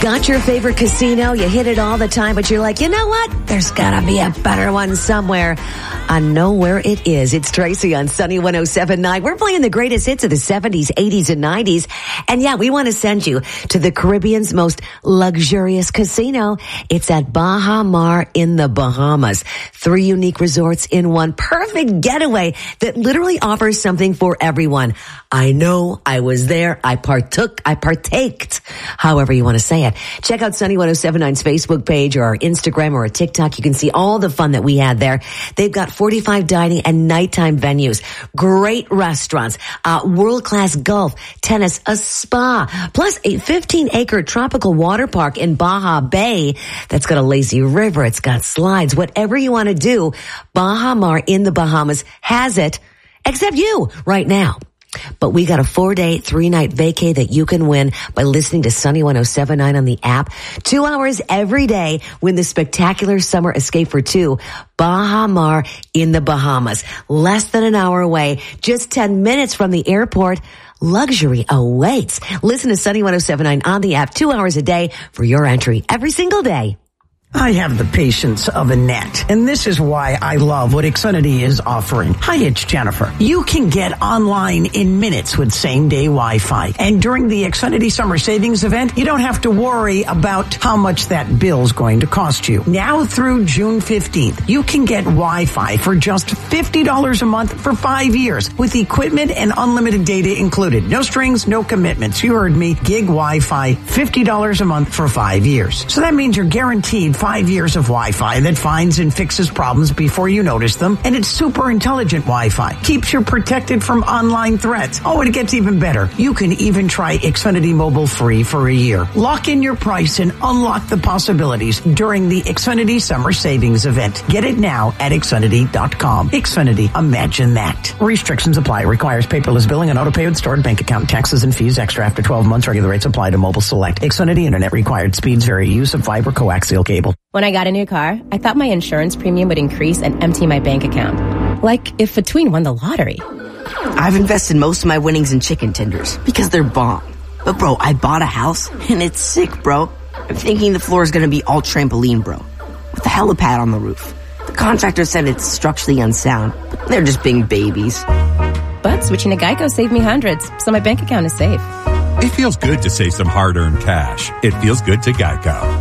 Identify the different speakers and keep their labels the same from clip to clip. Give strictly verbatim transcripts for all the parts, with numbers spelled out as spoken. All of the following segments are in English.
Speaker 1: got your favorite casino, you hit it all the time, but you're like, you know what? There's gotta be a better one somewhere. I know where it is. It's Tracy on Sunny one oh seven point nine. We're playing the greatest hits of the seventies, eighties, and nineties. And yeah, we want to send you to the Caribbean's most luxurious casino. It's at Baha Mar in the Bahamas. Three unique resorts in one perfect getaway that literally offers something for everyone. I know, I was there, I partook, I partaked, however you want to say it. Check out Sunny one oh seven point nine's Facebook page or our Instagram or our TikTok. You can see all the fun that we had there. They've got forty-five dining and nighttime venues, great restaurants, uh, world-class golf, tennis, a spa, plus a fifteen acre tropical water park in Baja Bay that's got a lazy river, it's got slides, whatever you want to do. Baha Mar in the Bahamas has it, except you right now. But we got a four-day, three-night vacay that you can win by listening to Sunny one oh seven point nine on the app. Two hours every day. Win the spectacular summer escape for two. Baha Mar in the Bahamas. Less than an hour away. Just ten minutes from the airport. Luxury awaits. Listen to Sunny one oh seven point nine on the app. Two hours a day for your entry every single day.
Speaker 2: I have the patience of a gnat, and this is why I love what Xfinity is offering. Hi, it's Jennifer. You can get online in minutes with same-day Wi-Fi. And during the Xfinity Summer Savings Event, you don't have to worry about how much that bill's going to cost you. Now through June fifteenth, you can get Wi-Fi for just fifty dollars a month for five years with equipment and unlimited data included. No strings, no commitments. You heard me. Gig Wi-Fi, fifty dollars a month for five years. So that means you're guaranteed five years of Wi-Fi that finds and fixes problems before you notice them, and it's super intelligent Wi-Fi. Keeps you protected from online threats. Oh, and it gets even better. You can even try Xfinity Mobile free for a year. Lock in your price and unlock the possibilities during the Xfinity Summer Savings Event. Get it now at Xfinity dot com. Xfinity, imagine that. Restrictions apply. Requires paperless billing and auto-pay with stored bank account. Taxes and fees extra after twelve months. Regular rates apply to Mobile Select. Xfinity Internet required. Speeds vary. Use of fiber coaxial cable.
Speaker 3: When I got a new car, I thought my insurance premium would increase and empty my bank account. Like if Between won the lottery.
Speaker 4: I've invested most of my winnings in chicken tenders because they're bomb. But bro, I bought a house and it's sick, bro. I'm thinking the floor is going to be all trampoline, bro, with a helipad on the roof. The contractor said it's structurally unsound, but they're just being babies.
Speaker 3: But switching to Geico saved me hundreds, so my bank account is safe.
Speaker 5: It feels good to save some hard-earned cash. It feels good to Geico.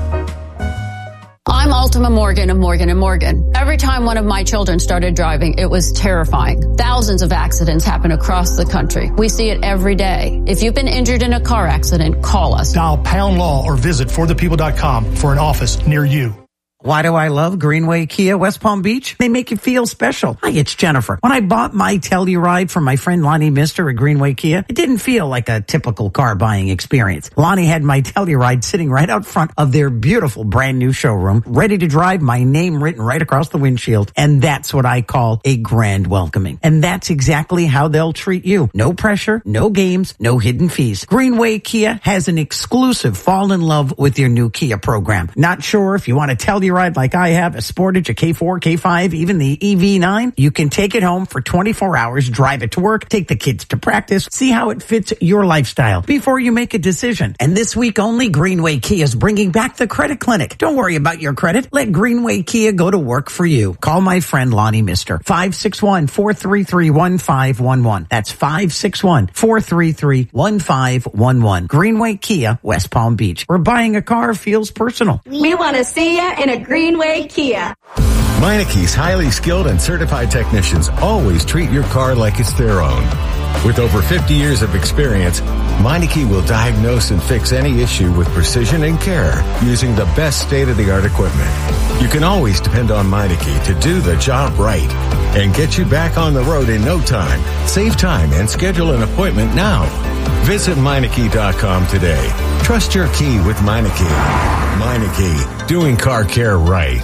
Speaker 6: I'm Ultima Morgan of Morgan and Morgan. Every time one of my children started driving, it was terrifying. Thousands of accidents happen across the country. We see it every day. If you've been injured in a car accident, call us.
Speaker 7: Dial pound law or visit for the people dot com for an office near you.
Speaker 2: Why do I love Greenway Kia West Palm Beach? They make you feel special. Hi, it's Jennifer. When I bought my Telluride from my friend Lonnie Mister at Greenway Kia, it didn't feel like a typical car buying experience. Lonnie had my Telluride sitting right out front of their beautiful brand new showroom, ready to drive, my name written right across the windshield. And that's what I call a grand welcoming. And that's exactly how they'll treat you. No pressure, no games, no hidden fees. Greenway Kia has an exclusive fall in love with your new Kia program. Not sure if you want to Telluride like I have, a Sportage, a K four, K five, even the E V nine, you can take it home for twenty-four hours, drive it to work, take the kids to practice, see how it fits your lifestyle before you make a decision. And this week only, Greenway Kia is bringing back the credit clinic. Don't worry about your credit. Let Greenway Kia go to work for you. Call my friend Lonnie Mister, five six one, four three three, one five one one. That's five six one, four three three, one five one one. Greenway Kia, West Palm Beach, where buying a car feels personal.
Speaker 8: We want to see you in a Greenway Kia.
Speaker 9: Meineke's highly skilled and certified technicians always treat your car like it's their own. With over fifty years of experience, Meineke will diagnose and fix any issue with precision and care using the best state-of-the-art equipment. You can always depend on Meineke to do the job right and get you back on the road in no time. Save time and schedule an appointment now. Visit Meineke dot com today. Trust your key with Meineke. Meineke, doing car care right.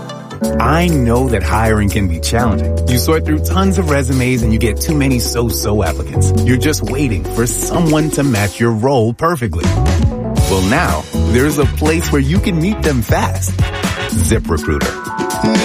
Speaker 10: I know that hiring can be challenging. You sort through tons of resumes and you get too many so-so applicants. You're just waiting for someone to match your role perfectly. Well, now there's a place where you can meet them fast. ZipRecruiter.